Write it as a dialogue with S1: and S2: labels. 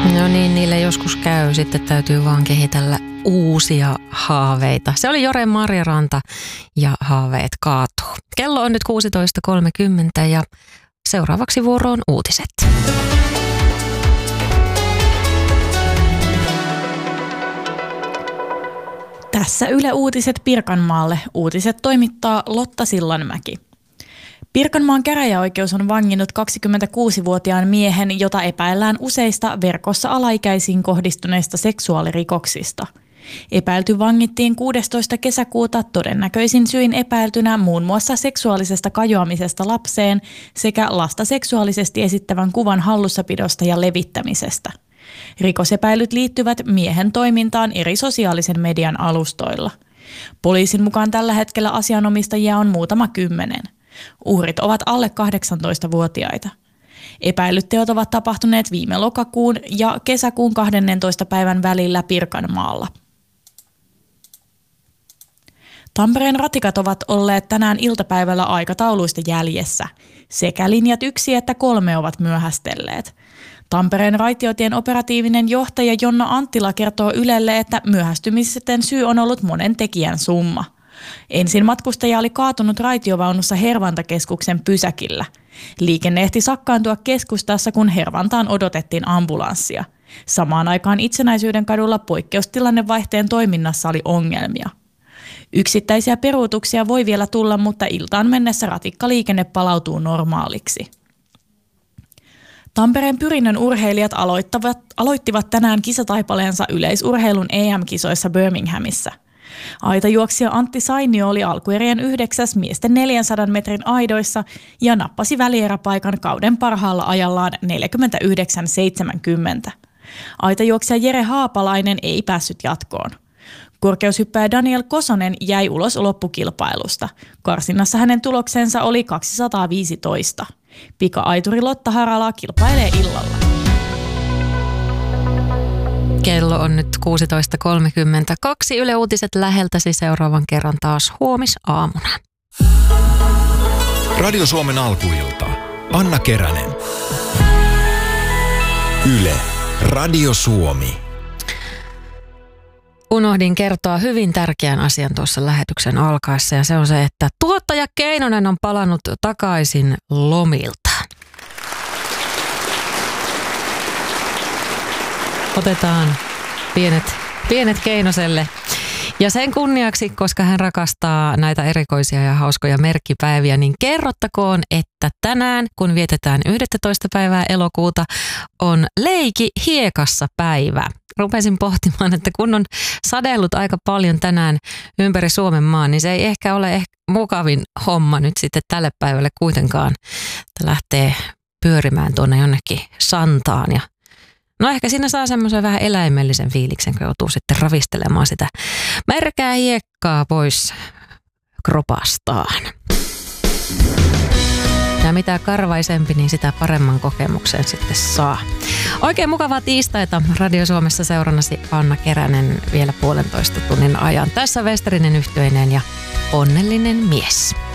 S1: No niin, niille joskus käy. Sitten täytyy vaan kehitellä uusia haaveita. Se oli Jore Marjaranta ja haaveet kaatuu. Kello on nyt 16.30 ja seuraavaksi vuoroon uutiset.
S2: Tässä Yle Uutiset Pirkanmaalle. Uutiset toimittaa Lotta Sillanmäki. Pirkanmaan käräjäoikeus on vanginnut 26-vuotiaan miehen, jota epäillään useista verkossa alaikäisiin kohdistuneista seksuaalirikoksista. Epäilty vangittiin 16. kesäkuuta todennäköisin syin epäiltynä muun muassa seksuaalisesta kajoamisesta lapseen sekä lasta seksuaalisesti esittävän kuvan hallussapidosta ja levittämisestä. Rikosepäilyt liittyvät miehen toimintaan eri sosiaalisen median alustoilla. Poliisin mukaan tällä hetkellä asianomistajia on muutama kymmenen. Uhrit ovat alle 18-vuotiaita. Epäillyt teot ovat tapahtuneet viime lokakuun ja kesäkuun 12. päivän välillä Pirkanmaalla. Tampereen ratikat ovat olleet tänään iltapäivällä aikatauluista jäljessä. Sekä linjat 1 että 3 ovat myöhästelleet. Tampereen raitiotien operatiivinen johtaja Jonna Anttila kertoo Ylelle, että myöhästymisten syy on ollut monen tekijän summa. Ensin matkustaja oli kaatunut raitiovaunussa Hervantakeskuksen pysäkillä. Liikenne ehti sakkaantua keskustassa, kun Hervantaan odotettiin ambulanssia. Samaan aikaan Itsenäisyyden kadulla poikkeustilannevaihteen toiminnassa oli ongelmia. Yksittäisiä peruutuksia voi vielä tulla, mutta iltaan mennessä ratikkaliikenne palautuu normaaliksi. Tampereen Pyrinnön urheilijat aloittivat tänään kisataipaleensa yleisurheilun EM-kisoissa Birminghamissa. Aitajuoksija Antti Sainio oli alkuerien 9. miesten 400 metrin aidoissa ja nappasi välieräpaikan kauden parhaalla ajallaan 49,70. Aitajuoksija Jere Haapalainen ei päässyt jatkoon. Korkeushyppäjä Daniel Kosonen jäi ulos loppukilpailusta. Karsinnassa hänen tuloksensa oli 215. Pika-aituri Lotta Harala kilpailee illalla.
S1: Kello on nyt 16.32. Yle Uutiset läheltäsi seuraavan kerran taas huomisaamuna.
S3: Radio Suomen alkuilta. Anna Keränen. Yle. Radio Suomi.
S1: Unohdin kertoa hyvin tärkeän asian tuossa lähetyksen alkaessa ja se on se, että tuottaja Keinonen on palannut takaisin lomilta. Otetaan pienet Keinoselle. Ja sen kunniaksi, koska hän rakastaa näitä erikoisia ja hauskoja merkkipäiviä, niin kerrottakoon, että tänään, kun vietetään 11. päivää elokuuta, on leiki hiekassa päivä. Rupesin pohtimaan, että kun on sadellut aika paljon tänään ympäri Suomen maan, niin se ei ehkä ole mukavin homma nyt sitten tälle päivälle kuitenkaan, että lähtee pyörimään tuonne jonnekin santaan ja no ehkä siinä saa semmoisen vähän eläimellisen fiiliksen, kun joutuu sitten ravistelemaan sitä märkää hiekkaa pois kropastaan. Ja mitä karvaisempi, niin sitä paremman kokemuksen sitten saa. Oikein mukavaa tiistaita Radio Suomessa seurannasi Anna Keränen vielä 1,5 tunnin ajan. Tässä Westerinen yhtyeineen ja onnellinen mies.